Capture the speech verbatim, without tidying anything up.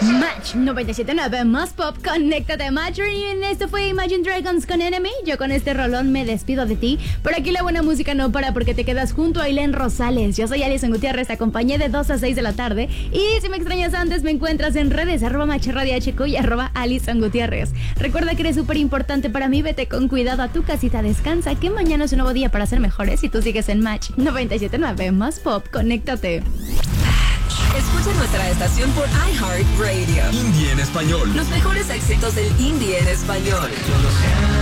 Match noventa y siete punto nueve más pop, conéctate Match Reunion. Esto fue Imagine Dragons con Enemy. Yo con este rolón me despido de ti. Por aquí la buena música no para porque te quedas junto a Ailén Rosales. Yo soy Alison Gutiérrez, te acompañé de dos a seis de la tarde. Y si me extrañas antes, me encuentras en redes arroba Match Radio H Q y arroba Alison Gutiérrez. Recuerda que eres súper importante para mí. Vete con cuidado a tu casita, descansa, que mañana es un nuevo día para ser mejores. Y tú sigues en Match noventa y siete punto nueve más pop, conéctate. Escucha nuestra estación por iHeartRadio. Indie en español. Los mejores éxitos del indie en español.